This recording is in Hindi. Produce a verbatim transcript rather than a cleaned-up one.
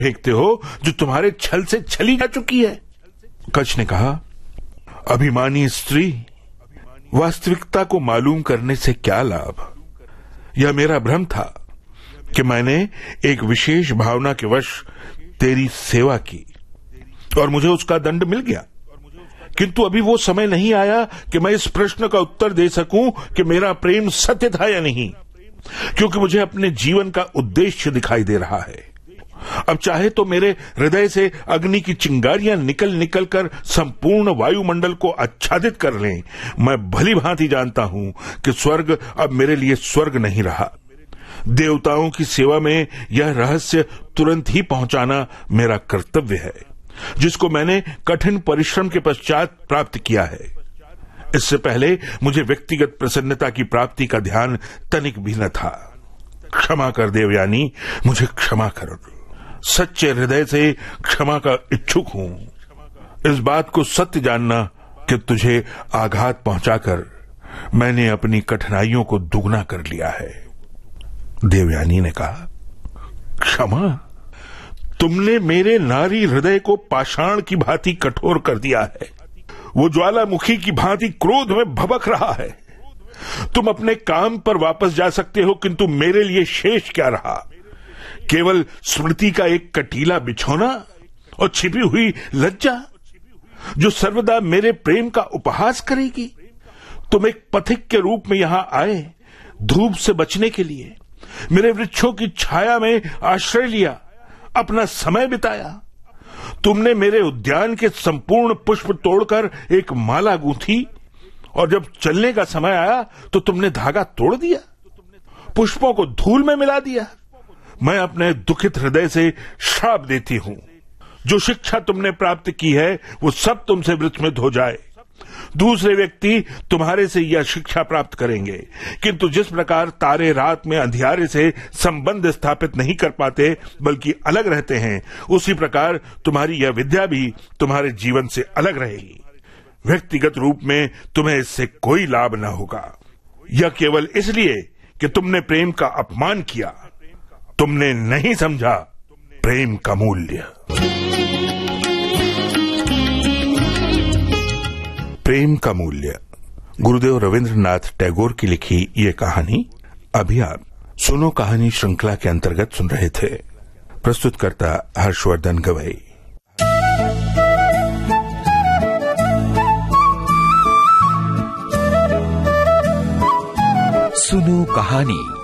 फेंकते हो जो तुम्हारे छल से छली जा चुकी है। कच्छ ने कहा, अभिमानी स्त्री, वास्तविकता को मालूम करने से क्या लाभ। यह मेरा भ्रम था कि मैंने एक विशेष भावना के वश तेरी सेवा की और मुझे उसका दंड मिल गया, किंतु अभी वो समय नहीं आया कि मैं इस प्रश्न का उत्तर दे सकूं कि मेरा प्रेम सत्य था या नहीं, क्योंकि मुझे अपने जीवन का उद्देश्य दिखाई दे रहा है। अब चाहे तो मेरे हृदय से अग्नि की चिंगारियां निकल निकल कर संपूर्ण वायुमंडल को आच्छादित कर लें, मैं भली भांति जानता हूं कि स्वर्ग अब मेरे लिए स्वर्ग नहीं रहा। देवताओं की सेवा में यह रहस्य तुरंत ही पहुंचाना मेरा कर्तव्य है, जिसको मैंने कठिन परिश्रम के पश्चात प्राप्त किया है। इससे पहले मुझे व्यक्तिगत प्रसन्नता की प्राप्ति का ध्यान तनिक भी न था। क्षमा कर देवयानी, मुझे क्षमा कर। सच्चे हृदय से क्षमा का इच्छुक हूं। इस बात को सत्य जानना कि तुझे आघात पहुंचाकर मैंने अपनी कठिनाइयों को दुगना कर लिया है। देवयानी ने कहा, क्षमा? तुमने मेरे नारी हृदय को पाषाण की भांति कठोर कर दिया है। वो ज्वालामुखी की भांति क्रोध में भभक रहा है। तुम अपने काम पर वापस जा सकते हो, किंतु मेरे लिए शेष क्या रहा? केवल स्मृति का एक कटीला बिछौना और छिपी हुई लज्जा, जो सर्वदा मेरे प्रेम का उपहास करेगी। तुम एक पथिक के रूप में यहां आए, धूप से बचने के लिए। मेरे वृक्षों की छाया में आश्रय लिया, अपना समय बिताया। तुमने मेरे उद्यान के संपूर्ण पुष्प तोड़कर एक माला गूंथी, और जब चलने का समय आया तो तुमने धागा तोड़ दिया, पुष्पों को धूल में मिला दिया। मैं अपने दुखित हृदय से श्राप देती हूं, जो शिक्षा तुमने प्राप्त की है वो सब तुमसे वृथ हो जाए। दूसरे व्यक्ति तुम्हारे से यह शिक्षा प्राप्त करेंगे, किंतु जिस प्रकार तारे रात में अंधियारे से संबंध स्थापित नहीं कर पाते बल्कि अलग रहते हैं, उसी प्रकार तुम्हारी यह विद्या भी तुम्हारे जीवन से अलग रहेगी। व्यक्तिगत रूप में तुम्हें इससे कोई लाभ न होगा। यह केवल इसलिए कि तुमने प्रेम का अपमान किया। तुमने नहीं समझा प्रेम का मूल्य। प्रेम का मूल्य, गुरुदेव रविंद्रनाथ टैगोर की लिखी ये कहानी अभी आप सुनो कहानी श्रृंखला के अंतर्गत सुन रहे थे। प्रस्तुतकर्ता हर्षवर्धन गवई। सुनो कहानी।